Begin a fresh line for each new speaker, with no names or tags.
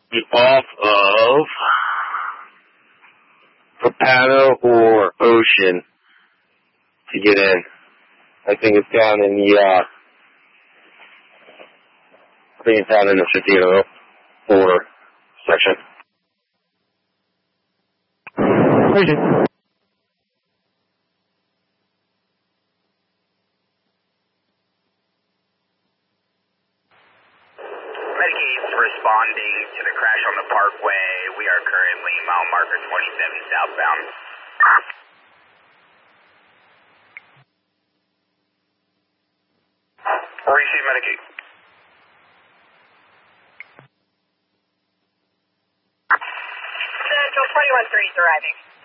off of Papano or Ocean to get in. I think it's down in the, the 1504 section.
Ocean.
Medicaid's responding to the crash on the Parkway. We are currently mile marker 27 southbound. Receive Medicaid.
Central 2130 is arriving.